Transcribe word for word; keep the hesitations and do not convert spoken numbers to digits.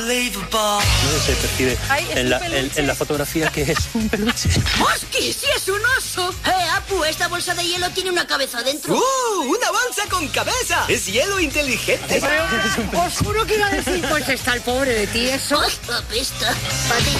No se percibe Ay, es en, un la, peluche. en, en la fotografía que es un peluche. ¡Hostia, sí es un oso! Eh, Apu, esta bolsa de hielo tiene una cabeza dentro. ¡Uh! ¡Una bolsa con cabeza! ¡Es hielo inteligente! Os juro que iba a decir, pues está el pobre de ti, eso. ¡Ay, apesta! Vale.